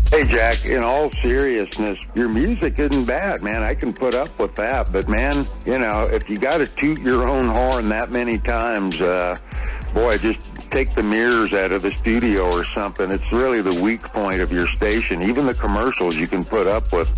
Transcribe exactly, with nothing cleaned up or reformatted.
Hey, Jack, in all seriousness, your music isn't bad, man. I can put up with that. But, man, you know, if you got to toot your own horn that many times, uh, boy, just take the mirrors out of the studio or something. It's really the weak point of your station. Even the commercials you can put up with.